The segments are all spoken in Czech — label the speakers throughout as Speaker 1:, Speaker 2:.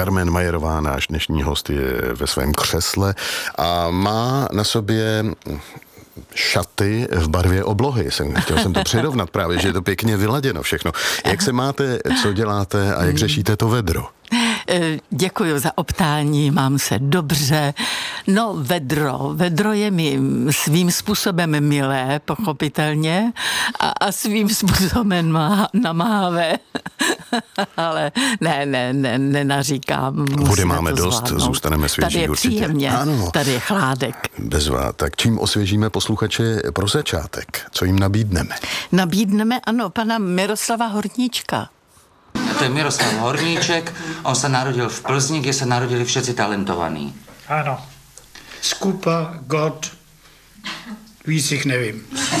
Speaker 1: Carmen Majerová, náš dnešní host, je ve svém křesle a má na sobě šaty v barvě oblohy. Chtěl jsem to přirovnat právě, že je to pěkně vyladěno všechno. Jak se máte, co děláte a jak řešíte to vedro?
Speaker 2: Děkuji za optání, mám se dobře. No, vedro je mi svým způsobem milé, pochopitelně, a svým způsobem namáhavé. Ale nenaříkám.
Speaker 1: Vody máme dost, zůstaneme svěží
Speaker 2: určitě. Tady je
Speaker 1: určitě.
Speaker 2: příjemně,
Speaker 1: ano.
Speaker 2: Tady je chládek.
Speaker 1: Bezvá. Tak čím osvěžíme posluchače pro začátek? Co jim nabídneme?
Speaker 2: Nabídneme, ano, pana Miroslava Horníčka.
Speaker 3: To je Miroslav Horníček, on se narodil v Plzni, kde se narodili všetci talentovaní.
Speaker 4: Ano. Skupa, God, víc jich nevím.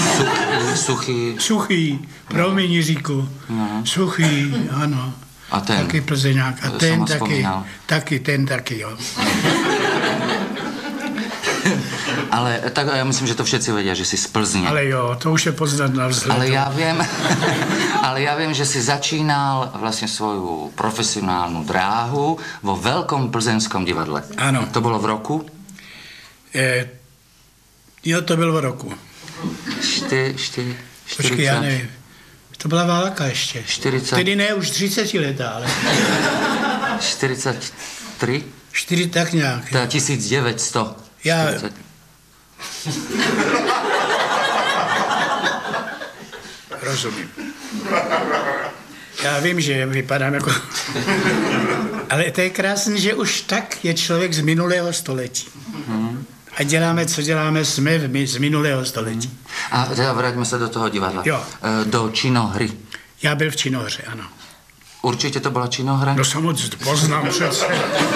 Speaker 4: Suchý, promiň Jiříku. Suchý, ano.
Speaker 3: A ten?
Speaker 4: Taky Plzeňák. A ten taky, jo.
Speaker 3: Ale tak já myslím, že to všetci vědí, že jsi z Plzně.
Speaker 4: Ale jo, to už je poznat na vzhledu.
Speaker 3: Ale já vím, že jsi začínal vlastně svou profesionální dráhu vo Velkom plzeňskom divadle.
Speaker 4: Ano.
Speaker 3: To bylo v roku?
Speaker 4: Jo, to bylo v roku. Počkej, já nevím. To byla válka ještě.
Speaker 3: 40.
Speaker 4: Tedy ne, už 30 letá, ale...
Speaker 3: 43?
Speaker 4: 4 tak nějak.
Speaker 3: To je 1900.
Speaker 4: Já...
Speaker 3: 40.
Speaker 4: Rozumím. Já vím, že vypadám jako... Ale to je krásné, že už tak je člověk z minulého století. A děláme, co děláme, jsme z minulého století.
Speaker 3: A teda vraťme se do toho divadla.
Speaker 4: Jo.
Speaker 3: Do činohry.
Speaker 4: Já byl v činohře, ano.
Speaker 3: Určitě to byla činohra?
Speaker 4: No samozřejmě, poznám přece.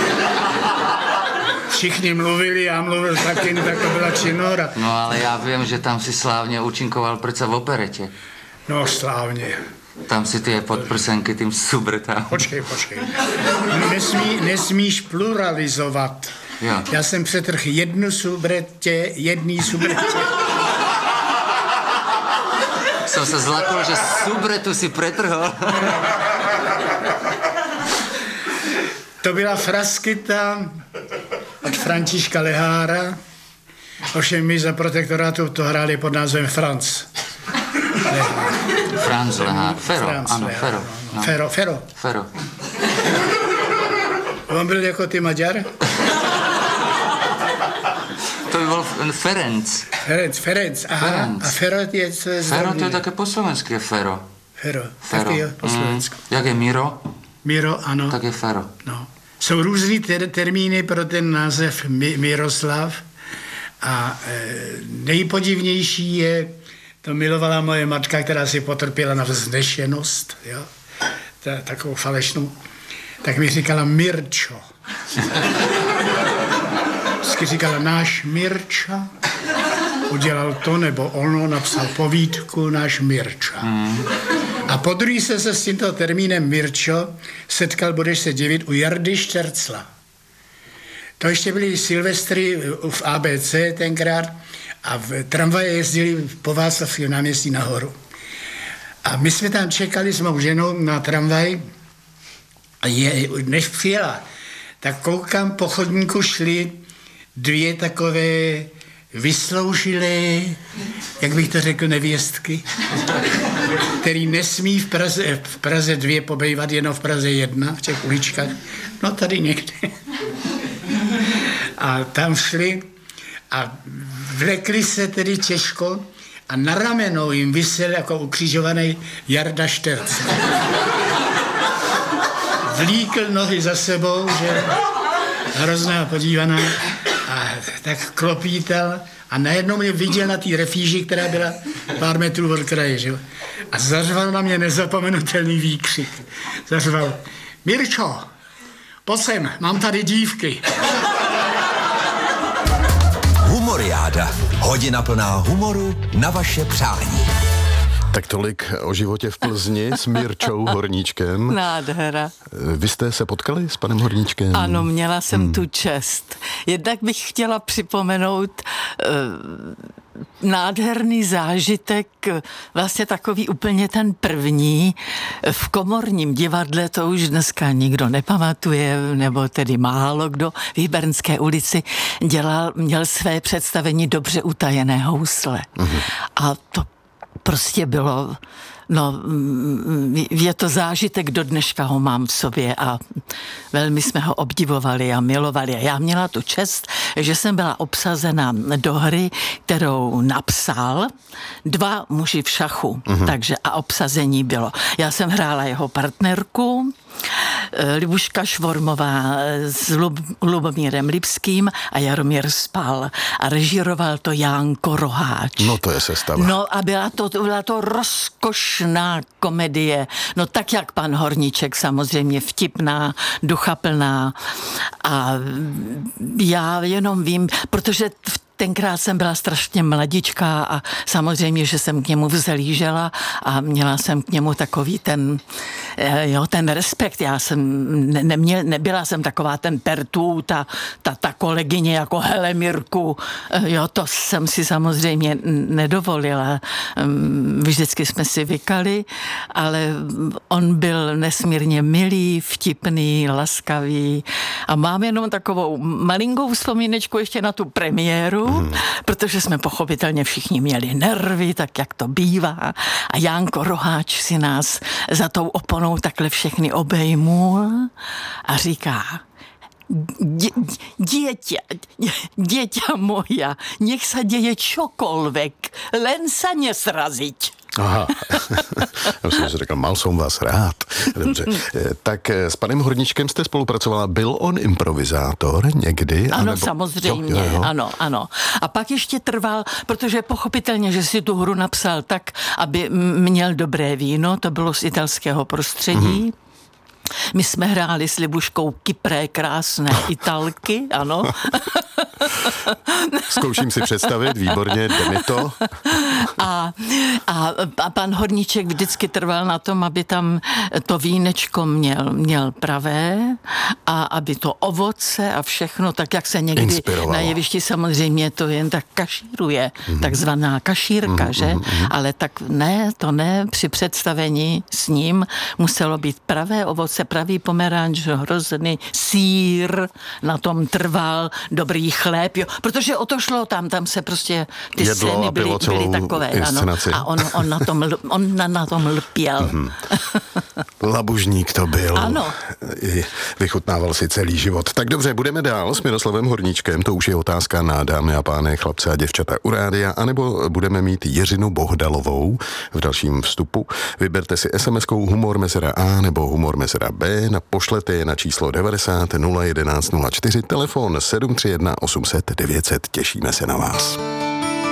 Speaker 4: Všichni mluvili, já mluvil taky, no tak to byla činohra.
Speaker 3: No ale já vím, že tam si slávně účinkoval přece v operetě.
Speaker 4: No slávně.
Speaker 3: Tam si ty podprsenky tím subretám.
Speaker 4: Počkej. Nesmíš pluralizovat.
Speaker 3: Jo.
Speaker 4: Já jsem přetrhl jedný subretě.
Speaker 3: Jsem se zlakl, že subretu si pretrhol.
Speaker 4: To byla Fraskyta od Františka Lehára. Ovšem my za protektorátu to hráli pod názvem Franz.
Speaker 3: Franz Lehár. Fero. No. Fero.
Speaker 4: On byl jako ty Maďar?
Speaker 3: To by byl Ferenc.
Speaker 4: Ferenc, aha.
Speaker 3: Ferenc.
Speaker 4: A Fero je co je
Speaker 3: Fero to je také po slovensky, je Fero.
Speaker 4: Fero. Taky jo, po slovensku.
Speaker 3: Jak je Miro?
Speaker 4: Miro, ano.
Speaker 3: Tak je Fero.
Speaker 4: No. Jsou různý termíny pro ten název Miroslav a nejpodivnější je, to milovala moje matka, která si potrpěla na vznešenost, jo, takovou falešnou, tak mi říkala Mirčo. Vždycky říkala náš Mirča, udělal to nebo ono, napsal povídku náš Mirča. A podruhé se s tímto termínem Mirčo setkal, budeš se divit, u Jardy Štercla. To ještě byly Silvestry v ABC tenkrát a v tramvaje jezdili po Václavském náměstí nahoru. A my jsme tam čekali s mou ženou na tramvaj a než přijela, tak koukám, po chodníku šly 2 takové vysloužilé, jak bych to řekl, nevěstky, který nesmí v Praze 2 pobejvat, jenom v Praze 1, v těch uličkách, no tady někde. A tam šli a vlekli se tedy těžko a na ramenou jim visel jako ukřižovaný Jarda Šterc. Vlíkl nohy za sebou, že hrozná podívaná, a tak klopítal a najednou mě viděl na té refíži, která byla pár metrů od kraje, že? A zařval na mě nezapomenutelný výkřik. Zařval, Mirčo, pojď sem, mám tady dívky.
Speaker 5: Humoriáda. Hodina plná humoru na vaše přání.
Speaker 1: Tak tolik o životě v Plzni s Mirčou Horníčkem.
Speaker 2: Nádhera.
Speaker 1: Vy jste se potkali s panem Horníčkem?
Speaker 2: Ano, měla jsem tu čest. Jednak bych chtěla připomenout nádherný zážitek, vlastně takový úplně ten první. V Komorním divadle to už dneska nikdo nepamatuje, nebo tedy málo kdo. V Hybernské ulici měl své představení Dobře utajené housle. A to prostě bylo... No, je to zážitek, do dneška ho mám v sobě a velmi jsme ho obdivovali a milovali. A já měla tu čest, že jsem byla obsazena do hry, kterou napsal 2 muži v šachu. Takže a obsazení bylo. Já jsem hrála jeho partnerku, Libuška Švormová s Lubomírem Lipským a Jaromír Spal. A režíroval to Jánko Roháč.
Speaker 1: No to je sestava.
Speaker 2: No a byla to rozkošná komedie. No tak jak pan Horníček, samozřejmě vtipná, duchaplná. A já jenom vím, protože tenkrát jsem byla strašně mladičká a samozřejmě, že jsem k němu vzhlížela a měla jsem k němu takový ten respekt. Já jsem nebyla jsem taková ten pertů, ta kolegyně jako hele Mirku, to jsem si samozřejmě nedovolila. Vždycky jsme si vykali, ale on byl nesmírně milý, vtipný, laskavý a mám jenom takovou malinkou vzpomínečku ještě na tu premiéru, protože jsme pochopitelně všichni měli nervy, tak jak to bývá. A Jánko Roháč si nás za tou oponou takhle všechny obejmul a říká: Dieťa moja, nech sa deje čokoľvek, len sa nesraziť.
Speaker 1: Aha, já jsem si říkal, mal jsem vás rád. Dobře, tak s panem Horníčkem jste spolupracovala, byl on improvizátor někdy?
Speaker 2: Ano, samozřejmě, jo. Ano. A pak ještě trval, protože pochopitelně, že si tu hru napsal tak, aby měl dobré víno, to bylo z italského prostředí. My jsme hráli s Libuškou kypré krásné Italky, ano.
Speaker 1: Zkouším si představit, výborně, jde mi to.
Speaker 2: A pan Horníček vždycky trval na tom, aby tam to vínečko měl pravé a aby to ovoce a všechno, tak jak se někdy
Speaker 1: inspirovalo.
Speaker 2: Na jevišti samozřejmě to jen tak kašíruje, takzvaná kašírka, že? Ale tak ne, při představení s ním muselo být pravé ovoce, pravý pomeranč, hrozný sýr, na tom trval, dobrý chléb, jo, protože o to šlo tam se prostě ty scény byly takové, ano, a on na tom lpěl.
Speaker 1: Labužník to byl.
Speaker 2: Ano.
Speaker 1: Vychutnával si celý život. Tak dobře, budeme dál s Miroslavem Horníčkem, to už je otázka na dámy a pány, chlapce a děvčata u rádia, anebo budeme mít Jiřinu Bohdalovou v dalším vstupu. Vyberte si SMS-kou humor mezera A nebo humor mezera B, pošlete je na číslo 90 011 04, telefon 731 800 900, těšíme se na vás.